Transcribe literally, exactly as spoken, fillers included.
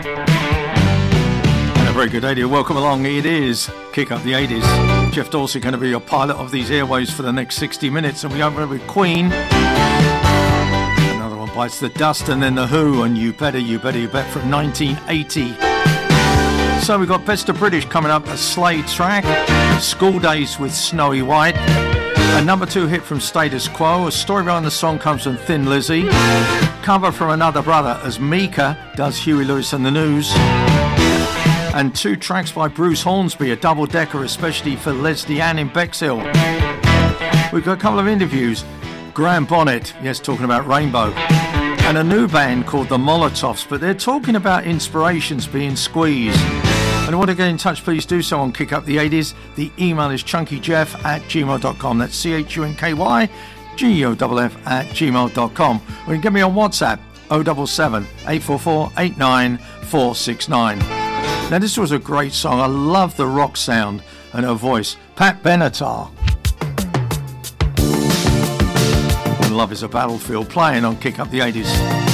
And a very good day to you. Welcome along. It is Kick Up the eighties. Jeff Dorsey going to be your pilot of these airwaves for the next sixty minutes. And we open with Queen. Another one bites the dust. And then The Who and You Better, You Better, You Bet from nineteen eighty. So we've got Best of British coming up, a Slade track. School Days with Snowy White. A number two hit from Status Quo. A story behind the song comes from Thin Lizzy. Cover from Another Brother as Mika does Huey Lewis and the News. And two tracks by Bruce Hornsby, a double-decker especially for Leslie Ann in Bexhill. We've got a couple of interviews. Graham Bonnet, yes, talking about Rainbow. And a new band called the Molotovs, but they're talking about inspirations being squeezed. And if you want to get in touch, please do so on Kick Up the eighties. The email is chunkyjeff at gmail dot com. That's C H U N K Y G O F F at gmail dot com. Or you can get me on WhatsApp, oh seven seven, eight four four, eight nine four six nine. Now, this was a great song. I love the rock sound and her voice. Pat Benatar. Love is a Battlefield, playing on Kick Up the eighties.